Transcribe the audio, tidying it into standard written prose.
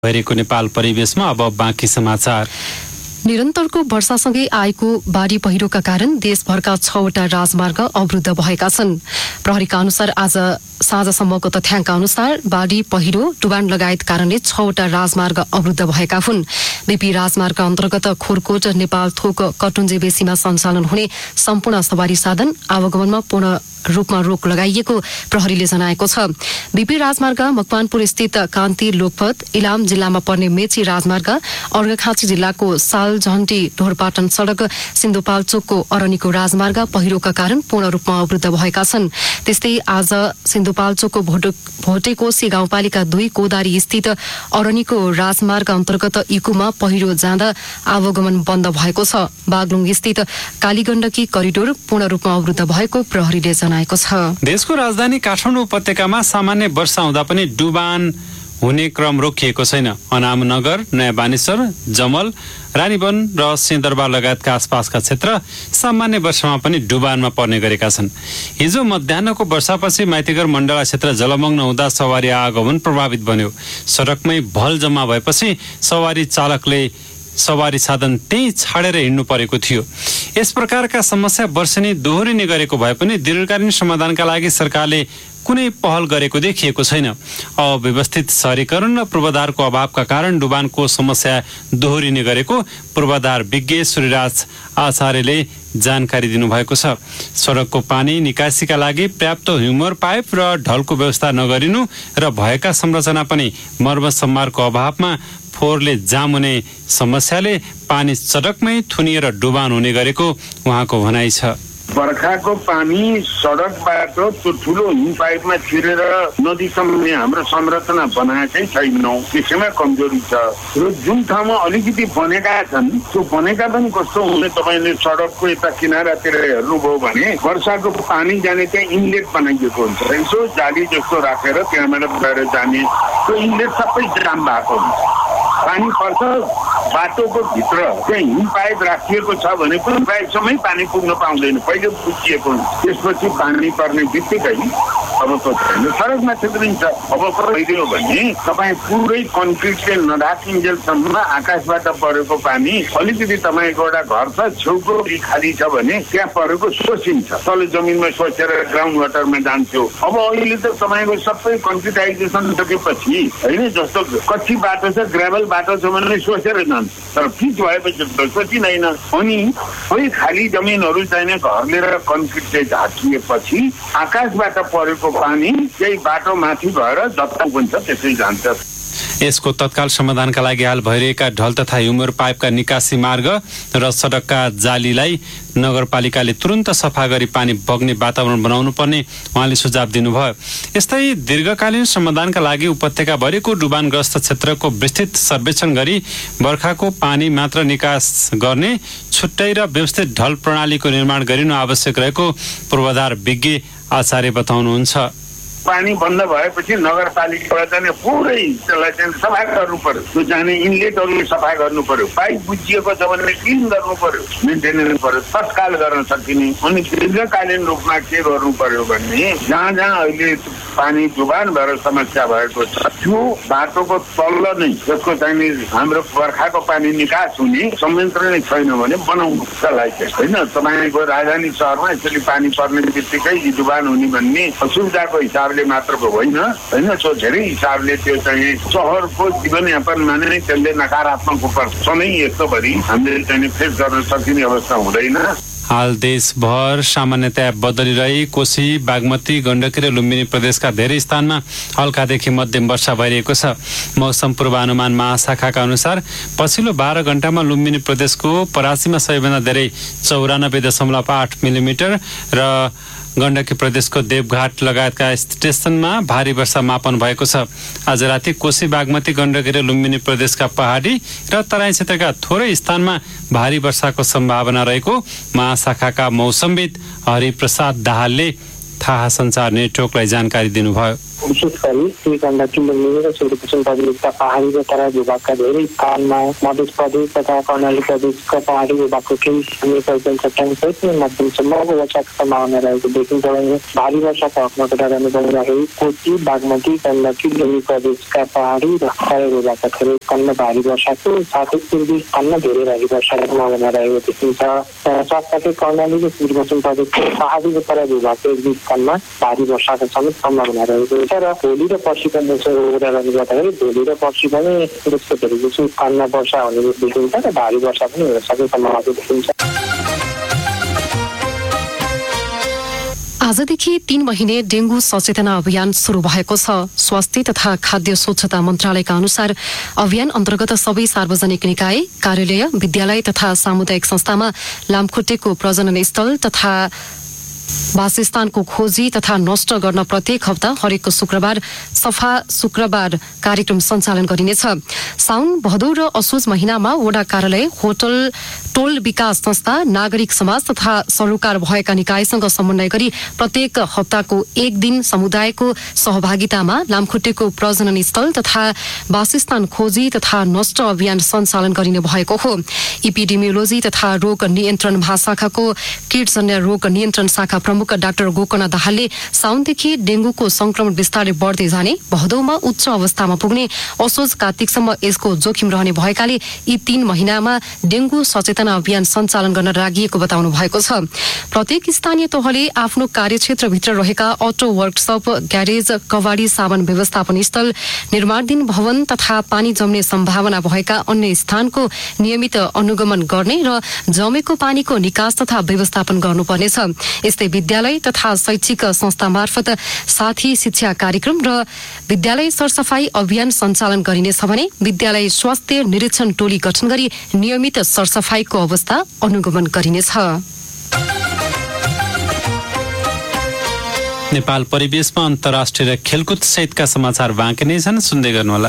भइरहेको नेपाल परिवेशमा अब बाँकी समाचार। निरन्तरको वर्षासँगै आएको बाढी पहिरोका कारण देशभरका 6वटा राजमार्ग अवरुद्ध भएका छन्। प्रहरीका अनुसार आज साँझसम्मको तथ्याङ्क अनुसार बाढी पहिरो डुबान लगायत कारणले 6वटा राजमार्ग अवरुद्ध भएका हुन्। बीपी राजमार्ग अन्तर्गत खोरकोट नेपाल थोक कटुन्जे बेसीमा सञ्चालन हुने सम्पूर्ण सवारी साधन आवागमनमा पूर्ण रूपमा रोक लगाइएको प्रहरीले जनाएको छ। बीपी राजमार्ग मकवानपुर स्थित कान्ति लोकपथ, इलाम जिल्लामा पर्ने मेची राजमार्ग, अर्घाखाँची जिल्लाको सालझन्टी ढोरपाटन सड़क, सिन्धुपाल्चोकको अरनीको राजमार्ग पहिरोका कारण पूर्ण रूपमा अवरुद्ध भएका छन्। त्यस्तै आज सिन्धुपाल्चोकको भोटेकोशी गाउँपालिका 2 कोदारी स्थित अरनीको राजमार्ग अन्तर्गत इकुमा पहिरो जाँदा आवागमन बन्द भएको छ। बागलुङ स्थित कालीगण्डकी करिडोर पूर्ण रूपमा अवरुद्ध भएको प्रहरीले जनाएको छ। देशको राजधानी काठमाडौँ उपत्यकामा सामान्य वर्षा हुँदा पनि डुबान हुने क्रम रोकिएको छैन। अनामनगर, नयाँ बानेश्वर, जमल, रानीवन र सिंहदरबार लगायतका आसपासका क्षेत्र सामान्य वर्षामा पनि डुबानमा पर्ने गरेका छन्। हिजो मध्याहको वर्षापछि माइतीघर मण्डला क्षेत्र जलमग्न हुँदा सवारी आगमन प्रभावित बन्यो। सडकमै भल जम्मा भएपछि सवारी चालकले सवारी साधन त्यही छाडेर हिँड्नु परेको थियो। यस प्रकारका समस्या वर्षेनी दोहोरिने गरेको भए पनि दीर्घकालीन समाधानका लागि सरकारले कुनै पहल गरेको देखिएको छैन। अव्यवस्थित शहरीकरण र पूर्वाधारको अभावका कारण डुबानको समस्या दोहोरिने गरेको पूर्वाधार विज्ञ सूर्यराज आचार्यले जानकारी दिनुभएको छ। सडकको पानी निकासीका लागि पर्याप्त ह्युमर पाइप र ढलको व्यवस्था नगरिनु र भएका संरचना पनि मर्मत सम्मारको अभावमा फोहोरले जाम हुने समस्याले पानी सडकमै थुनिएर डुबान हुने गरेको उहाँको भनाइ छ। बर्खाको पानी सडकबाट त्यो ठुलो हिम पाइपमा छिरेर नदीसम्म हाम्रो संरचना बनाएकै छैनौँ। त्यसैमा कमजोरी छ र जुन ठाउँमा अलिकति बनेका छन् त्यो बनेका पनि कस्तो हुने, तपाईँले सडकको यता किनारातिर हेर्नुभयो भने वर्षाको पानी जाने त्यहाँ इनलेट बनाइएको हुन्छ। यसो जाली जस्तो राखेर त्यहाँबाट गएर जाने त्यो इनलेट सबै जाम भएको हुन्छ। पानी पर्छ बाटोको भित्र त्यहाँ हिम पाइप राखिएको छ भने पनि पाइपसम्मै पानी पुग्न पाउँदैन, पहिले पुगिएको हुन्छ। त्यसपछि पानी पर्ने बित्तिकै अब त छैन, सडकमा छिद्रिन्छ। अब पहिरो भने तपाईँ पुरै कन्क्रिटले नढाकिन्जेलसम्म आकाशबाट परेको पानी अलिकति तपाईँको एउटा घर छ छेउको खाली छ भने त्यहाँ परेको सोसिन्छ, तल जमिनमा सोचेर ग्राउन्ड वाटरमा जान्थ्यो। अब अहिले त तपाईँको सबै कन्क्रिटाइजेसन सकेपछि होइन, जस्तो कच्ची बाटो छ, ग्राभल बाटो छ भने सोचेर जान्छ, तर पिच भएपछि त सोचिँदैन। अनि कोही खाली जमिनहरू चाहिने घरले र कन्क्रिटले ढाकिएपछि आकाशबाट परेको पानी त्यही बाटो माथि भएर जता हुन्छ त्यसै जान्छ। यसको तत्काल समाधानका लागि हाल भइरहेका ढल तथा ह्युमर पाइपका निकासी मार्ग र सडकका जालीलाई नगरपालिकाले तुरन्त सफा गरी पानी बग्ने वातावरण बनाउनु पर्ने उहाँले सुझाव दिनुभयो। यस्तै दीर्घकालीन समाधानका लागि उपत्यकाभरिको डुबानग्रस्त क्षेत्रको विस्तृत सर्वेक्षण गरी बर्खाको पानी मात्र निकास गर्ने छुट्टै र व्यवस्थित ढल प्रणालीको निर्माण गरिनु आवश्यक रहेको पूर्वाधार विज्ञ आचार्य बताउनुहुन्छ। पानी बन्द भएपछि नगरपालिकाबाट चाहिँ पुरै त्यसलाई चाहिँ सफा गर्नु पर्यो, त्यो जाने इनलेटहरू सफा गर्नु पर्यो, पाइप बुझिएको छ भने क्लिन गर्नु पर्यो, मेन्टेनेन्स पर्यो, तत्काल गर्न सकिने। अनि दीर्घकालीन रूपमा के गर्नु पर्यो भने जहाँ जहाँ अहिले पानी डुबान भएर समस्या भएको छ त्यो बाटोको तल्लो नै जसको चाहिँ हाम्रो बर्खाको पानी निकास हुने संयन्त्र नै छैन भने बनाउनु त्यसलाई चाहिँ होइन। तपाईँको राजधानी सहरमा यसरी पानी पर्ने बित्तिकै डुबान हुने भन्ने असुविधाको हिसाबले मात्रको होइन होइन, सो धेरै हिसाबले त्यो चाहिँ सहरको जीवनयापनमा नै त्यसले नकारात्मक पर्छ। सधैँ यस्तोभरि हामीले चाहिँ फेस गर्न सकिने अवस्था हुँदैन। हाल देशभर सामान्यतया बदलिरही कोशी, बागमती, गण्डकी र लुम्बिनी प्रदेशका धेरै स्थानमा हल्कादेखि मध्यम वर्षा भइरहेको छ। मौसम पूर्वानुमान महाशाखाका अनुसार पछिल्लो 12 घण्टामा लुम्बिनी प्रदेशको परासीमा सबैभन्दा धेरै 94.8 मिलिमिटर र गण्डकी प्रदेशको देवघाट लगायतका स्टेशनमा भारी वर्षा मापन भएको छ। आज राति कोशी, बागमती, गण्डकी र लुम्बिनी प्रदेशका पहाडी र तराई क्षेत्रका थोरै स्थानमा भारी वर्षाको सम्भावना रहेको महाशाखाका मौसमविद हरिप्रसाद दाहालले थाहा सञ्चार नेटवर्कलाई जानकारी दिनुभयो। विशेष गरी ती गण्डकी लुम्बिनी र सुदूरपश्चिम प्रदेशका पहाडी र तराई भूभागका धेरै स्थानमा मध्य प्रदेश तथा कर्णाली प्रदेशका पहाडी भूभागको केही स्थानीय पहिचान चट्टानसहित मध्यमसम्मको वर्षाको सम्भावना रहेको देखिन्छ भने भारी वर्षाका हकमा रहने बनिरहेको कोशी बागमती गण्डकी लुम्बिनी प्रदेशका पहाडी र तराई भूभागका धेरै स्थानमा भारी वर्षाको साथै पूर्वी स्थानमा धेरै भारी वर्षाको सम्भावना रहेको देखिन्छ। साथसाथै कर्णाली र सुदूरपश्चिम प्रदेशको पहाडी र तराई भूभागको एक दुई स्थानमा भारी वर्षाको समेत सम्भावना रहेको छ र भोलि र पर्सि पनि कुरा गर्ने गर्दाखेरि भोलि र पर्सि पनि देशको धेरै जसो स्थानमा वर्षा हुने देखिन्छ र भारी वर्षा पनि हुन सक्ने सम्भावना देखिन्छ। आजदेखि 3 महिने डेंगू सचेतना अभियान शुरू भएको छ। स्वास्थ्य तथा खाद्य स्वच्छता मन्त्रालयका अनुसार अभियान अन्तर्गत सबै सार्वजनिक निकाय, कार्यालय, विद्यालय तथा सामुदायिक संस्थामा लामखुट्टेको प्रजनन स्थल तथा वासस्थानको खोजी तथा नष्ट गर्न प्रत्येक हप्ता हरेक शुक्रबार सफा शुक्रबार कार्यक्रम सञ्चालन गरिनेछ। साउन, भदौ र असोज महिनामा वडा कार्यालय, होटल, टोल विकास संस्था, नागरिक समाज तथा सरोकार भएका निकायसँग समन्वय गरी प्रत्येक हप्ताको एक दिन समुदायको सहभागितामा लामखुट्टेको प्रजनन स्थल तथा वासस्थान खोजी तथा नष्ट अभियान सञ्चालन गरिने भएको हो। इपिडेमियोलोजी तथा रोग नियन्त्रण महाशाखाको कीटजन्य रोग नियन्त्रण शाखा प्रमुख डाक्टर गोकर्ण दाहालले साउनदेखि डेंगूको संक्रमण बिस्तारै बढ्दै जाने, भदौमा उच्च अवस्थामा पुग्ने, असोज कार्तिकसम्म यसको जोखिम रहने भएकाले यी 3 महिनामा डेंगू सचेतना अभियान सञ्चालन गर्न राखिएको बताउनु भएको छ। प्रत्येक स्थानीय तहले आफ्नो कार्यक्षेत्रभित्र रहेका अटो वर्कसप, ग्यारेज, कवाडी, सामान व्यवस्थापन स्थल, निर्माणाधीन भवन तथा पानी जम्ने सम्भावना भएका अन्य स्थानको नियमित अनुगमन गर्ने र जमेको पानीको निकास तथा व्यवस्थापन गर्नुपर्नेछ। यस्तै विद्यालय तथा शैक्षिक संस्था मार्फत साथी शिक्षा कार्यक्रम र विद्यालय सरसफाई अभियान सञ्चालन गरिनेछ भने विद्यालय स्वास्थ्य निरीक्षण टोली गठन गरी नियमित सरसफाईको अवस्था अनुगमन गरिनेछ। नेपाल परिवेशमा अन्तर्राष्ट्रिय र खेलकुद सहितका समाचार बाँकी नै छन्, सुन्दै गर्नुहोला।